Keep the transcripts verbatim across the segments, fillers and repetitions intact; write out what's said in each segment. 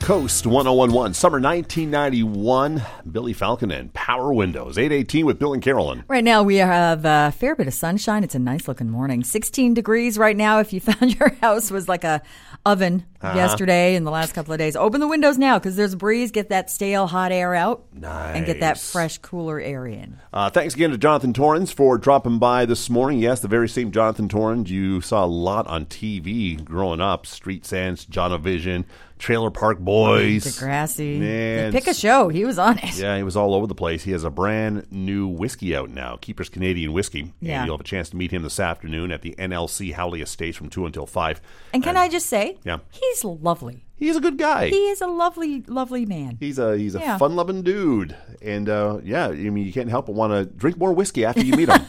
Coast one oh one one, summer nineteen ninety-one, Billy Falcon and Power Windows, eight eighteen with Bill and Carolyn. Right now we have a fair bit of sunshine. It's a nice looking morning. sixteen degrees right now. If you found your house was like a oven uh-huh. yesterday and the last couple of days, open the windows now because there's a breeze. Get that stale hot air out. Nice. And get that fresh, cooler air in. Uh, thanks again to Jonathan Torrens for dropping by this morning. Yes, the very same Jonathan Torrens you saw a lot on T V growing up. Street Sense, Jonavision, Trailer Park Boys. Degrassi. Man. Pick a show. He was on it. Yeah, he was all over the place. He has a brand new whiskey out now, Keeper's Canadian Whiskey. Yeah. And you'll have a chance to meet him this afternoon at the N L C Howley Estates from two until five. And can and, I just say, yeah. he's lovely. He's a good guy. He is a lovely, lovely man. He's a he's a yeah. fun-loving dude. And, uh, yeah, I mean, you can't help but want to drink more whiskey after you meet him.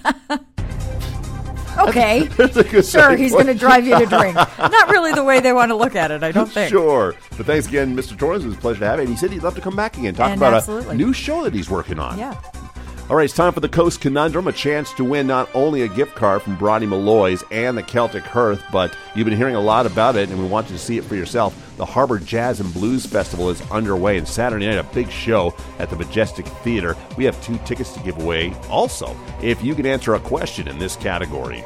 Okay. That's a good sure, he's going to drive you to drink. Not really the way they want to look at it, I don't think. Sure. But thanks again, Mister Torrens. It was a pleasure to have you. And he said he'd love to come back again. Talk and about absolutely. a new show that he's working on. Yeah. All right, it's time for the Coast Conundrum, a chance to win not only a gift card from Brodie Malloy's and the Celtic Hearth, but you've been hearing a lot about it, and we want you to see it for yourself. The Harbor Jazz and Blues Festival is underway, and Saturday night, a big show at the Majestic Theater. We have two tickets to give away. Also, if you can answer a question in this category.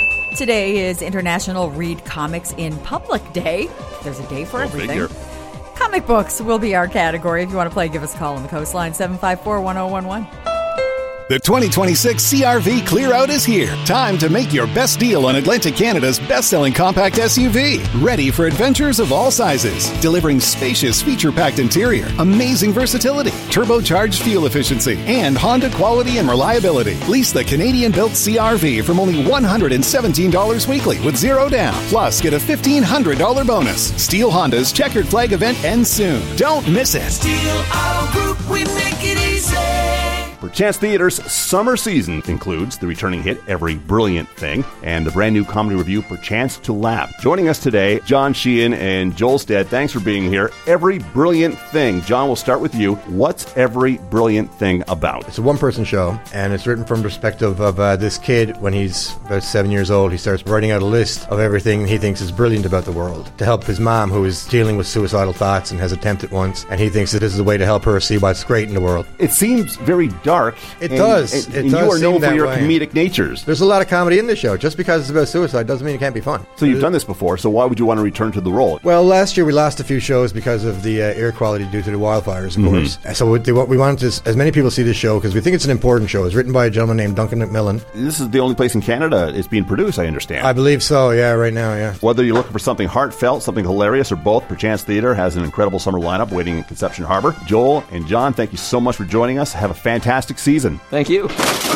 Today is International Read Comics in Public Day. There's a day for Go everything. figure. Comic books will be our category. If you want to play, give us a call on the Coastline, seven five four, one oh one one. The twenty twenty-six C R V Clear Out is here. Time to make your best deal on Atlantic Canada's best-selling compact S U V. Ready for adventures of all sizes. Delivering spacious, feature-packed interior, amazing versatility, turbocharged fuel efficiency, and Honda quality and reliability. Lease the Canadian-built C R V from only one hundred seventeen dollars weekly with zero down. Plus, get a fifteen hundred dollars bonus. Steel Honda's Checkered Flag event ends soon. Don't miss it. Steel Auto Group, we make it easy. Perchance Theater's summer season includes the returning hit Every Brilliant Thing and the brand new comedy review Perchance to Laugh. Joining us today, John Sheehan and Joel Stead. Thanks for being here. Every Brilliant Thing. John, we'll start with you. What's Every Brilliant Thing about? It's a one-person show, and it's written from the perspective of uh, this kid. When he's about seven years old, he starts writing out a list of everything he thinks is brilliant about the world to help his mom, who is dealing with suicidal thoughts and has attempted once, and he thinks that this is a way to help her see what's great in the world. It seems very dark. It and, does. And, it and does you are known seem for that your way. comedic natures. There's a lot of comedy in this show. Just because it's about suicide doesn't mean it can't be fun. So you've done this before, so why would you want to return to the role? Well, last year we lost a few shows because of the uh, air quality due to the wildfires, of Mm-hmm. course. So what we, we wanted to, as many people see this show, because we think it's an important show. It's written by a gentleman named Duncan McMillan. This is the only place in Canada it's being produced, I understand. I believe so, yeah, right now, yeah. Whether you're looking for something heartfelt, something hilarious, or both, Perchance Theater has an incredible summer lineup waiting in Conception Harbor. Joel and John, thank you so much for joining us. Have a fantastic season. Thank you.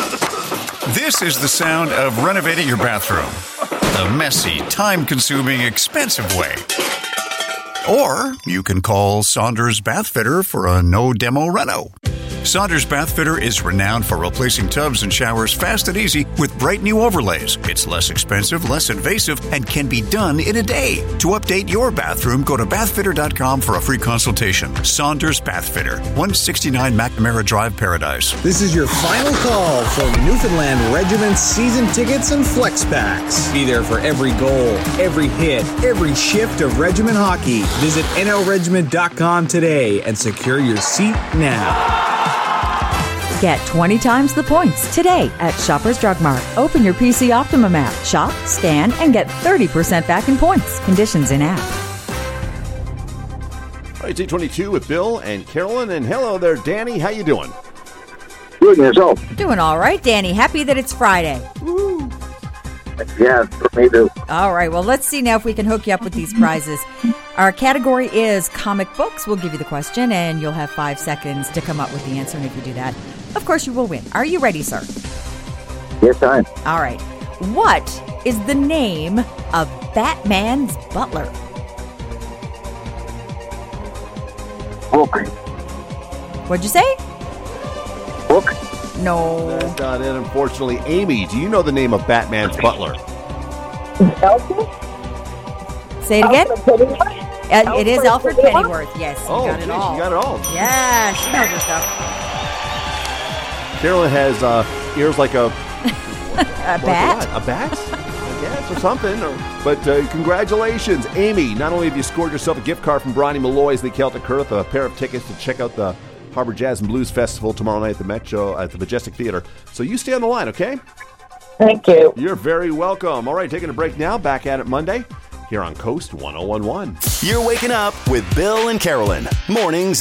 This is the sound of renovating your bathroom. The messy, time-consuming, expensive way. Or you can call Saunders Bath Fitter for a no-demo reno. Saunders Bath Fitter is renowned for replacing tubs and showers fast and easy with bright new overlays. It's less expensive, less invasive, and can be done in a day. To update your bathroom, go to bath fitter dot com for a free consultation. Saunders Bath Fitter, one sixty-nine McNamara Drive, Paradise. This is your final call for Newfoundland Regiment season tickets and flex packs. Be there for every goal, every hit, every shift of regiment hockey. Visit N L regiment dot com today and secure your seat now. Get twenty times the points today at Shoppers Drug Mart. Open your P C Optimum app. Shop, scan, and get thirty percent back in points. Conditions in app. All right, T twenty-two with Bill and Carolyn. And hello there, Danny. How you doing? Good, yourself? Doing all right, Danny. Happy that it's Friday. Woo. Yeah, for me too. All right, well, let's see now if we can hook you up with these prizes. Our category is comic books. We'll give you the question, and you'll have five seconds to come up with the answer. And if you do that, of course, you will win. Are you ready, sir? Yes, I am. All right. What is the name of Batman's butler? Book. What'd you say? Book. No. That's not it, unfortunately. Amy, do you know the name of Batman's butler? Alfred? Say it again. Alfred Uh, it is Alfred Pennyworth. Yes, you Oh, got it geez, all. you got it all. Yeah, she knows her stuff. Carolyn has uh, ears like a... A bat? A bat? I guess. or something. Or, but uh, congratulations, Amy. Not only have you scored yourself a gift card from Bronny Malloy's The Celtic Hearth, a pair of tickets to check out the Harbor Jazz and Blues Festival tomorrow night at the Metro, at the Majestic Theater. So you stay on the line, okay? Thank you. You're very welcome. All right, taking a break now. Back at it Monday here on Coast one oh one one. You're waking up with Bill and Carolyn. Mornings